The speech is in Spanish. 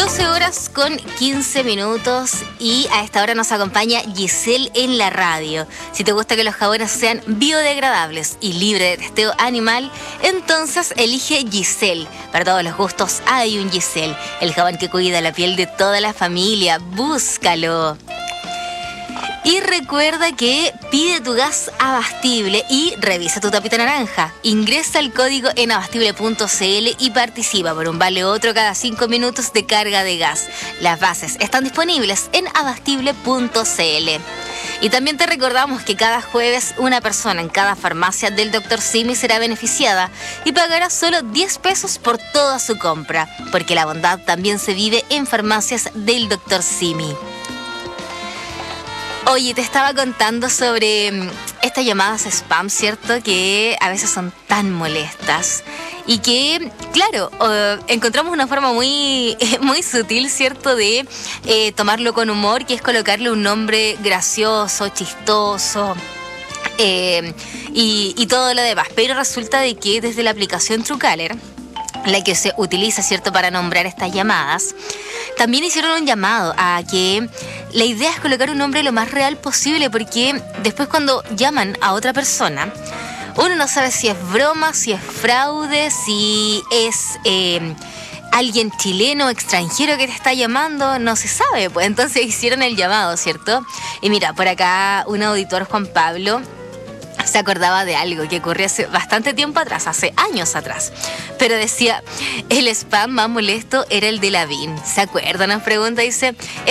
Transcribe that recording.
12:15 y a esta hora nos acompaña Giselle en la radio. Si te gusta que los jabones sean biodegradables y libres de testeo animal, entonces elige Giselle. Para todos los gustos hay un Giselle, el jabón que cuida la piel de toda la familia. Búscalo. Y recuerda que pide tu gas Abastible y revisa tu tapita naranja. Ingresa el código en abastible.cl y participa por un vale otro cada 5 minutos de carga de gas. Las bases están disponibles en abastible.cl. Y también te recordamos que cada jueves una persona en cada farmacia del Dr. Simi será beneficiada y pagará solo 10 pesos por toda su compra, porque la bondad también se vive en farmacias del Dr. Simi. Oye, te estaba contando sobre estas llamadas spam, ¿cierto? Que a veces son tan molestas y que, claro, encontramos una forma muy sutil, ¿cierto? De tomarlo con humor, que es colocarle un nombre gracioso, chistoso y todo lo demás. Pero resulta de que desde la aplicación Truecaller, la que se utiliza, ¿cierto?, para nombrar estas llamadas, también hicieron un llamado a que la idea es colocar un nombre lo más real posible, porque después cuando llaman a otra persona, uno no sabe si es broma, si es fraude, si es alguien chileno o extranjero que te está llamando, no se sabe. Pues entonces hicieron el llamado, ¿cierto? Y mira, por acá un auditor, Juan Pablo, se acordaba de algo que ocurrió hace bastante tiempo atrás, hace años atrás. Pero decía, el spam más molesto era el de Lavín. ¿Se acuerdan? Nos pregunta, dice...